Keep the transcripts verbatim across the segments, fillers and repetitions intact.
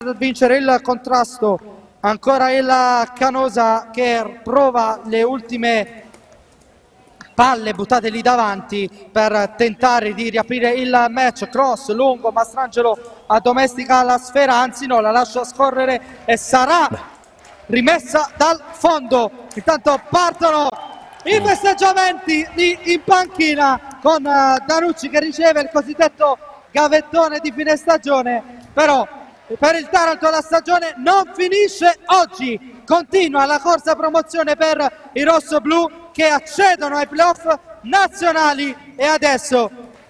vincere il contrasto, ancora il Canosa che prova le ultime palle buttate lì davanti per tentare di riaprire il match. Cross lungo, Mastrangelo addomestica la sfera, anzi no, la lascia scorrere e sarà rimessa dal fondo. Intanto partono i festeggiamenti lì in panchina con Danucci che riceve il cosiddetto gavettone di fine stagione, però per il Taranto la stagione non finisce oggi, continua la corsa promozione per i rossoblù che accedono ai playoff nazionali e adesso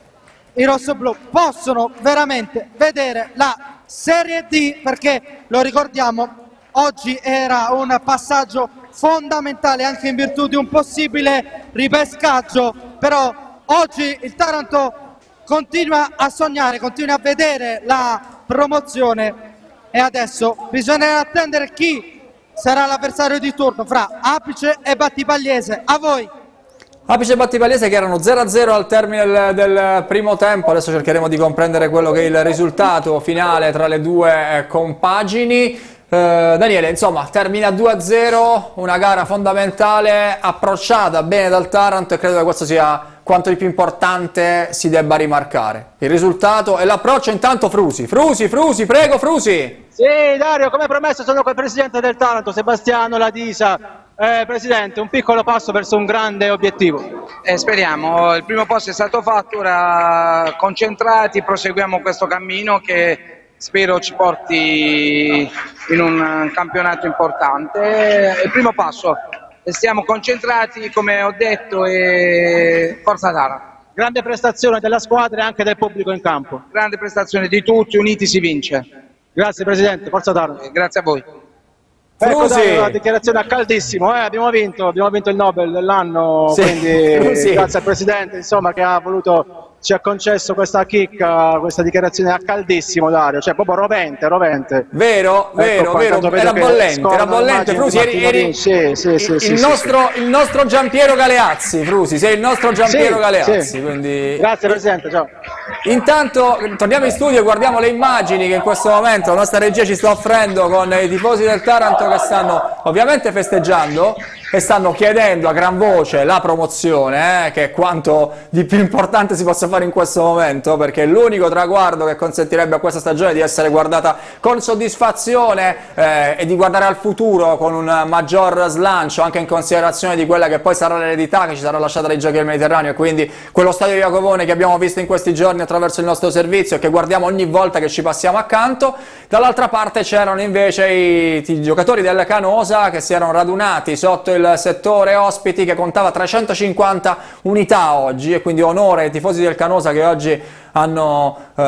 i rossoblù possono veramente vedere la Serie D, perché lo ricordiamo oggi era un passaggio fondamentale anche in virtù di un possibile ripescaggio, però oggi il Taranto continua a sognare, continua a vedere la promozione e adesso bisognerà attendere chi sarà l'avversario di turno fra Apice e Battipagliese. A voi! Apice e Battipagliese che erano zero a zero al termine del, del primo tempo, adesso cercheremo di comprendere quello che è il risultato finale tra le due compagini. Eh, Daniele, insomma, termina due a zero, una gara fondamentale, approcciata bene dal Taranto e credo che questo sia quanto di più importante si debba rimarcare. Il risultato e l'approccio. Intanto Frusi, Frusi, Frusi, prego Frusi! Sì, Dario, come promesso sono con il presidente del Taranto, Sebastiano Ladisa. Eh, Presidente, un piccolo passo verso un grande obiettivo. Eh, speriamo, il primo passo è stato fatto, ora concentrati, proseguiamo questo cammino che spero ci porti in un campionato importante. Il primo passo, stiamo concentrati come ho detto e forza Taranto. Grande prestazione della squadra e anche del pubblico in campo. Grande prestazione di tutti, uniti si vince. Grazie Presidente, forza Taranto. Eh, grazie a voi. Ecco, dai, una dichiarazione a caldissimo, eh, abbiamo vinto, abbiamo vinto il Nobel dell'anno, sì, quindi sì. Grazie al Presidente insomma, che ha voluto, ci ha concesso questa chicca, questa dichiarazione a caldissimo Dario, cioè proprio rovente, rovente. Vero, vero, ecco, vero, era bollente, era bollente, Frusi, eri, eri sì, sì, sì, il, sì, il, sì, nostro, sì. il nostro Giampiero Galeazzi, Frusi, sei il nostro Giampiero sì, Galeazzi. Sì. Quindi... Grazie Presidente, ciao. Intanto torniamo in studio e guardiamo le immagini che in questo momento la nostra regia ci sta offrendo con i tifosi del Taranto che stanno ovviamente festeggiando e stanno chiedendo a gran voce la promozione, eh, che è quanto di più importante si possa fare in questo momento, perché è l'unico traguardo che consentirebbe a questa stagione di essere guardata con soddisfazione eh, e di guardare al futuro con un maggior slancio, anche in considerazione di quella che poi sarà l'eredità che ci sarà lasciata dai Giochi del Mediterraneo, e quindi quello stadio di Jacopone che abbiamo visto in questi giorni attraverso il nostro servizio e che guardiamo ogni volta che ci passiamo accanto. Dall'altra parte c'erano invece i, i giocatori del Canosa che si erano radunati sotto il settore ospiti che contava trecentocinquanta unità oggi, e quindi onore ai tifosi del Canosa che oggi hanno eh,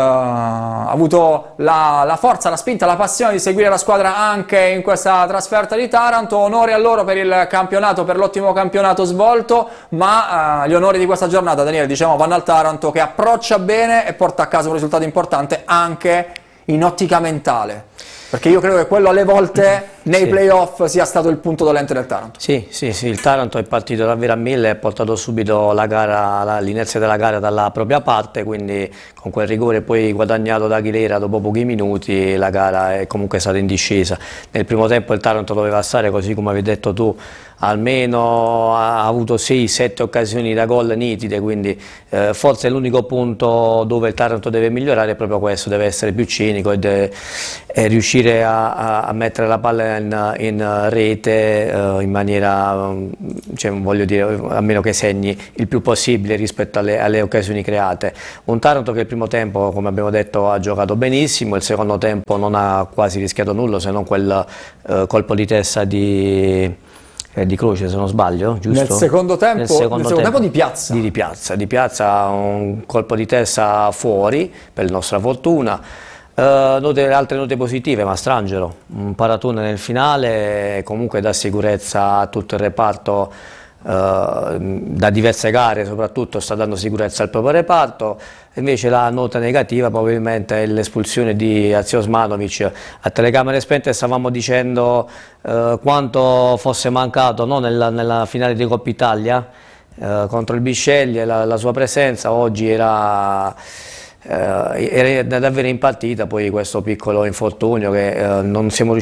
avuto la, la forza, la spinta, la passione di seguire la squadra anche in questa trasferta di Taranto. Onore a loro per il campionato, per l'ottimo campionato svolto, ma eh, gli onori di questa giornata, Daniele, diciamo, vanno al Taranto che approccia bene e porta a casa un risultato importante anche in ottica mentale, perché io credo che quello alle volte nei sì. playoff sia stato il punto dolente del Taranto. Sì, sì, sì, il Taranto è partito davvero a mille e ha portato subito la gara, l'inerzia della gara dalla propria parte, quindi con quel rigore poi guadagnato da Aguilera dopo pochi minuti la gara è comunque stata in discesa. Nel primo tempo il Taranto doveva stare, così come avevi detto tu, almeno ha avuto sei sette occasioni da gol nitide, quindi eh, forse l'unico punto dove il Taranto deve migliorare è proprio questo, deve essere più cinico e, deve, e riuscire a, a, a mettere la palla in, in rete eh, in maniera, cioè, voglio dire, a meno che segni il più possibile rispetto alle, alle occasioni create. Un Taranto che il primo tempo, come abbiamo detto, ha giocato benissimo, il secondo tempo non ha quasi rischiato nulla se non quel eh, colpo di testa di... di Croce, se non sbaglio, giusto? Nel secondo tempo, nel secondo nel secondo tempo, tempo di Piazza. Di, di Piazza, di Piazza un colpo di testa fuori, per nostra fortuna. Uh, note, altre note positive, Mastrangelo, un paratone nel finale, comunque dà sicurezza a tutto il reparto, uh, da diverse gare soprattutto sta dando sicurezza al proprio reparto. Invece la nota negativa probabilmente è l'espulsione di Azio Osmanovic. A telecamere spente stavamo dicendo uh, quanto fosse mancato, no, nella, nella finale di Coppa Italia uh, contro il Bisceglie la, la sua presenza. Oggi era... eh, era davvero in partita, poi questo piccolo infortunio che eh, non siamo riusciti